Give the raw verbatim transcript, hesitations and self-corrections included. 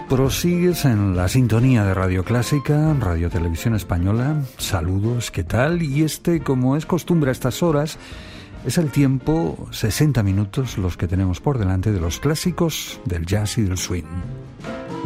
Prosigues en la sintonía de Radio Clásica, Radio Televisión Española. Saludos, ¿qué tal? Y este, como es costumbre a estas horas, es el tiempo, sesenta minutos, los que tenemos por delante de los clásicos del jazz y del swing.